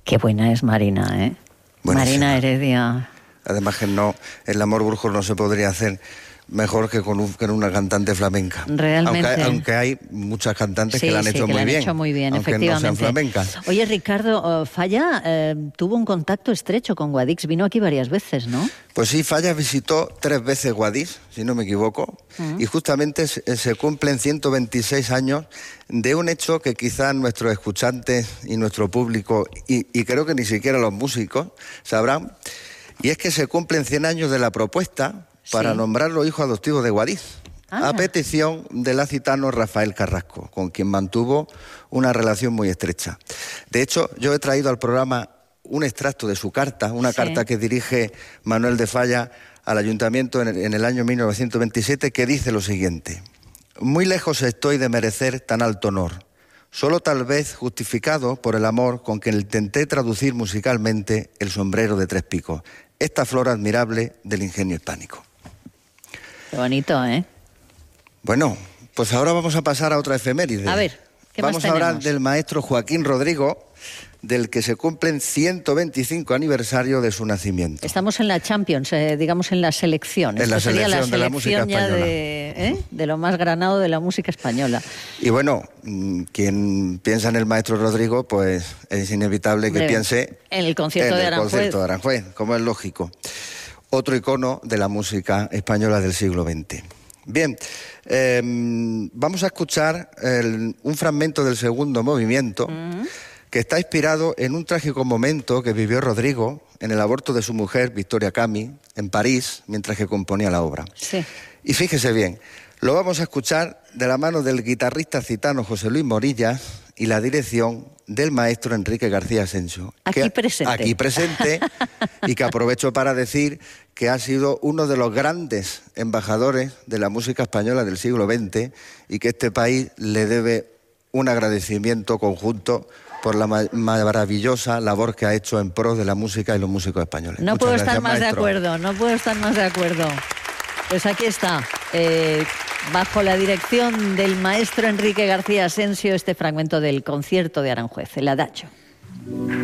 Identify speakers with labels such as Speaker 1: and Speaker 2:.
Speaker 1: Qué buena es Marina, ¿eh?
Speaker 2: Buenísima.
Speaker 1: Marina Heredia.
Speaker 2: Además que no, el Amor Brujo no se podría hacer mejor que con una cantante flamenca.
Speaker 1: Realmente.
Speaker 2: Aunque hay muchas cantantes que la han hecho muy bien.
Speaker 1: Hecho muy bien,
Speaker 2: aunque
Speaker 1: efectivamente.
Speaker 2: no sean flamencas.
Speaker 1: Oye, Ricardo, Falla tuvo un contacto estrecho con Guadix, vino aquí varias veces, ¿no?
Speaker 2: Pues sí, Falla visitó 3 veces Guadix, si no me equivoco, y justamente se cumplen 126 años de un hecho que quizás nuestros escuchantes y nuestro público, y creo que ni siquiera los músicos, sabrán, y es que se cumplen 100 años de la propuesta para nombrarlo hijo adoptivo de Guadix, a petición del acitano Rafael Carrasco, con quien mantuvo una relación muy estrecha. De hecho, yo he traído al programa un extracto de su carta, una carta que dirige Manuel de Falla al ayuntamiento en el año 1927, que dice lo siguiente: muy lejos estoy de merecer tan alto honor, solo tal vez justificado por el amor con que intenté traducir musicalmente el sombrero de 3 picos, esta flor admirable del ingenio hispánico.
Speaker 1: Qué bonito, ¿eh?
Speaker 2: Bueno, pues ahora vamos a pasar a otra efeméride.
Speaker 1: A ver, ¿qué más tenemos?
Speaker 2: Vamos a hablar del maestro Joaquín Rodrigo, del que se cumplen 125 aniversario de su nacimiento.
Speaker 1: Estamos en la Champions, digamos en la selección.
Speaker 2: En la selección de la música española.
Speaker 1: De lo más granado de la música española.
Speaker 2: Y bueno, quien piensa en el maestro Rodrigo, pues es inevitable que piense
Speaker 1: en el concierto de
Speaker 2: Aranjuez, como es lógico. Otro icono de la música española del siglo XX. Bien, vamos a escuchar un fragmento del segundo movimiento que está inspirado en un trágico momento que vivió Rodrigo en el aborto de su mujer, Victoria Cami, en París, mientras que componía la obra.
Speaker 1: Sí.
Speaker 2: Y fíjese bien, lo vamos a escuchar de la mano del guitarrista citano José Luis Morillas y la dirección del maestro Enrique García Asensio.
Speaker 1: Aquí
Speaker 2: presente, y que aprovecho para decir que ha sido uno de los grandes embajadores de la música española del siglo XX y que este país le debe un agradecimiento conjunto por la maravillosa labor que ha hecho en pro de la música y los músicos españoles.
Speaker 1: No puedo estar más de acuerdo, no puedo estar más de acuerdo. Pues aquí está, bajo la dirección del maestro Enrique García Asensio, este fragmento del concierto de Aranjuez, el Adagio.